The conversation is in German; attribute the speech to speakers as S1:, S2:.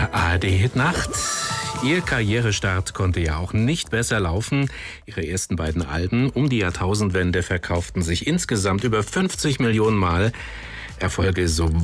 S1: der ARD-Hitnacht. Ihr Karrierestart konnte ja auch nicht besser laufen. Ihre ersten beiden Alben um die Jahrtausendwende verkauften sich insgesamt über 50 Millionen Mal. Erfolge so